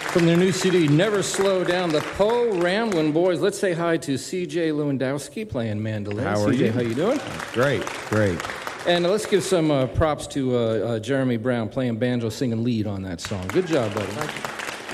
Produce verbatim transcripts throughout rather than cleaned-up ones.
From their new C D, Never Slow Down, the Po Ramblin' Boys. Let's say hi to C J Lewandowski playing mandolin. How are C J, you? how you doing? Great, great. And uh, let's give some uh, props to uh, uh, Jeremy Brown playing banjo, singing lead on that song. Good job, buddy. Thank you.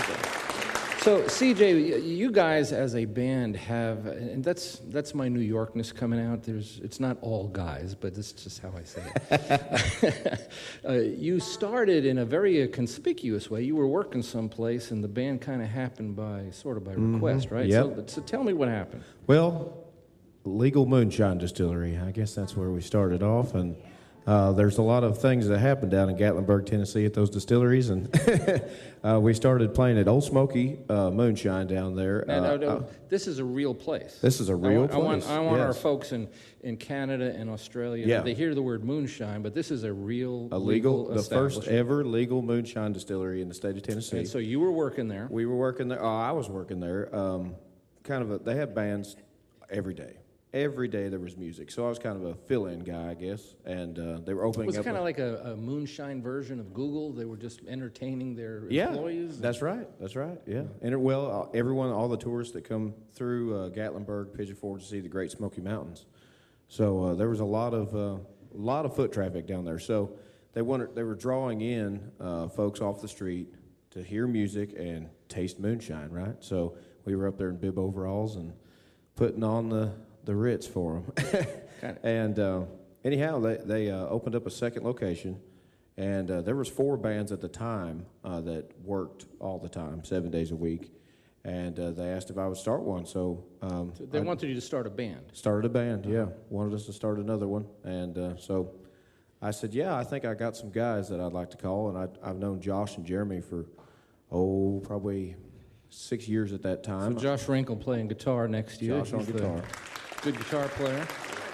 So, C J, you guys as a band have, and that's that's my New Yorkness coming out. There's, it's not all guys, but this is just how I say it. uh, you started in a very uh, conspicuous way. You were working someplace, and the band kind of happened by sort of by request, Mm-hmm. right? Yep. So, so tell me what happened. Well, Legal Moonshine Distillery. I guess that's where we started off, and uh, there's a lot of things that happen down in Gatlinburg, Tennessee, at those distilleries, and uh, we started playing at Old Smoky uh, Moonshine down there. And, uh, uh, no, uh, this is a real place. This is a I real want, I want, place, I want our yes. folks in, in Canada and Australia, Yeah. they hear the word moonshine, but this is a real a legal, the first establishment. ever legal moonshine distillery in the state of Tennessee. And so you were working there. We were working there. Oh, I was working there. Um, kind of a. They had bands every day. Every day there was music, so I was kind of a fill-in guy, I guess. And uh, they were opening Was it up. kind a- of like a, a moonshine version of Google? They were just entertaining their yeah, employees? that's right. That's right. Yeah, and it, well, uh, everyone, all the tourists that come through uh, Gatlinburg, Pigeon Forge to see the Great Smoky Mountains. So uh, there was a lot of uh, a lot of foot traffic down there. So they wanted they were drawing in uh, folks off the street to hear music and taste moonshine, right? So we were up there in bib overalls and putting on the the Ritz for them. And uh, anyhow, they, they uh, opened up a second location, and uh, there was four bands at the time uh, that worked all the time, seven days a week. And uh, they asked if I would start one, so, um, So they I wanted you to start a band. started a band. Yeah, wanted us to start another one, and uh, so I said, yeah, I think I got some guys that I'd like to call, and I, I've known Josh and Jeremy for oh probably six years at that So time. Josh Wrinkle playing guitar next to you. Josh on He's the guitar. Good guitar player.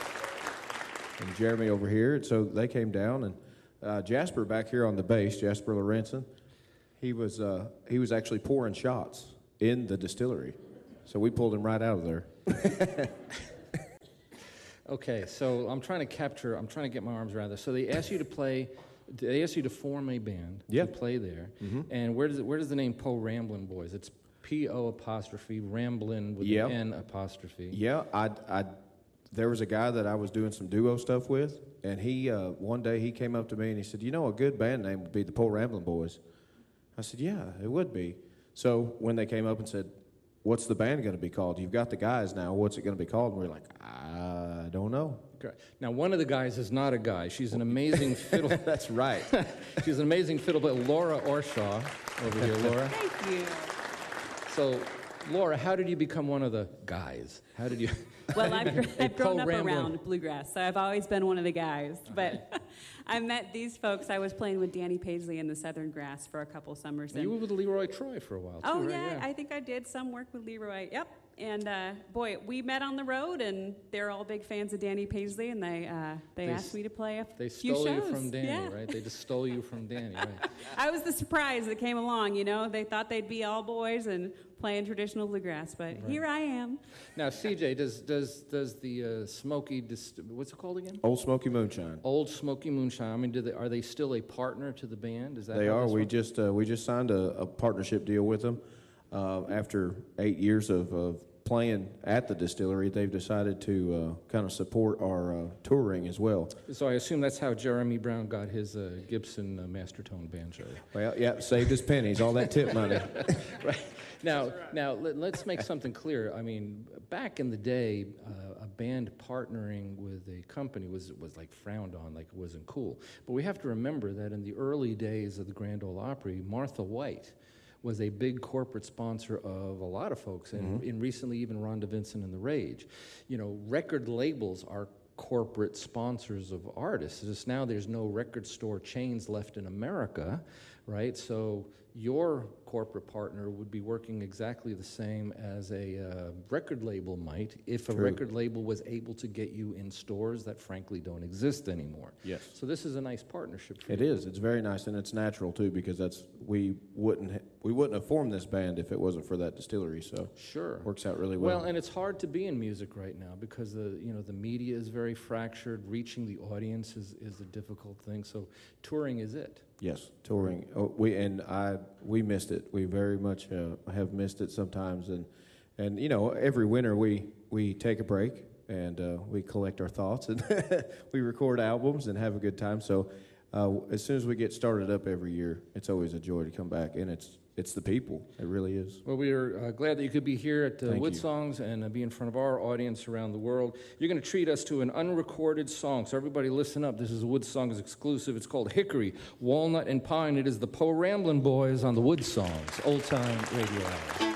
And Jeremy over here. And so they came down, and uh, Jasper back here on the bass, Jasper Lorenzen, he was uh, he was actually pouring shots in the distillery. So we pulled him right out of there. Okay, so I'm trying to capture, I'm trying to get my arms around this. So they asked you to play, they asked you to form a band Yeah. to play there. Mhm. And where does it, where does the name Po Ramblin' Boys? It's P O apostrophe, Ramblin' with Yep. an N apostrophe. Yeah, I, I, there was a guy that I was doing some duo stuff with, and he uh, one day he came up to me and he said, you know, a good band name would be the Po Ramblin' Boys. I said, yeah, it would be. So when they came up and said, what's the band going to be called? You've got the guys now. What's it going to be called? And we we're like, I don't know. Okay. Now, one of the guys is not a guy. She's an amazing fiddle. That's right. She's an amazing fiddle player, Laura Orshaw, over here, Laura. Thank you. So, Laura, how did you become one of the guys? How did you? Well, I've, gr- I've grown Po up Ramblin'. around bluegrass, so I've always been one of the guys. But I met these folks. I was playing with Danny Paisley in the Southern Grass for a couple summers. You were with Leroy Troy for a while, too, Oh, right? yeah, I think I did some work with Leroy. Yep. And, uh, boy, we met on the road, and they're all big fans of Danny Paisley, and they uh, they, They asked s- me to play a They few stole you shows. from Danny, Yeah. right? They just stole you from Danny, right? I was the surprise that came along, you know. They thought they'd be all boys and playing traditional bluegrass, but here I am. Now, C J, does does does the uh, Smoky, dist- what's it called again? Old Smoky Moonshine. Old Smoky Moonshine. I mean, do they, are they still a partner to the band? Is that They how are. this We works? just uh, we just signed a, a partnership deal with them. Uh, after eight years of, of playing at the distillery, they've decided to uh, kind of support our uh, touring as well. So I assume that's how Jeremy Brown got his uh, Gibson uh, Mastertone banjo. Well, yeah, saved his pennies, all that tip money. Right. Now, now let, let's make something clear. I mean, back in the day, uh, a band partnering with a company was was like frowned on, like it wasn't cool. But we have to remember that in the early days of the Grand Ole Opry, Martha White was a big corporate sponsor of a lot of folks, and, Mm-hmm. and recently even Rhonda Vincent and the Rage. You know, record labels are corporate sponsors of artists. Just now there's no record store chains left in America, right? So your corporate partner would be working exactly the same as a uh, record label might if a True. record label was able to get you in stores that frankly don't exist anymore. Yes. So this is a nice partnership for It you. is. It's very nice, and it's natural too, because that's we wouldn't ha- we wouldn't have formed this band if it wasn't for that distillery. So Sure. works out really well. Well, and it's hard to be in music right now because the you know the media is very fractured. Reaching the audience is, is a difficult thing. So touring is it. Yes, touring. Oh, we and I we missed it. We very much uh, have missed it sometimes, and and you know every winter we we take a break and uh, we collect our thoughts and we record albums and have a good time. So uh, as soon as we get started up every year, it's always a joy to come back, and it's it's the people. It really is. Well, we are uh, glad that you could be here at uh, Thank Wood you. Songs and uh, be in front of our audience around the world. You're going to treat us to an unrecorded song, so everybody listen up. This is a Wood Songs exclusive. It's called Hickory, Walnut, and Pine. It is the Poe Ramblin' Boys on the Wood Songs, Old Time Radio Hour.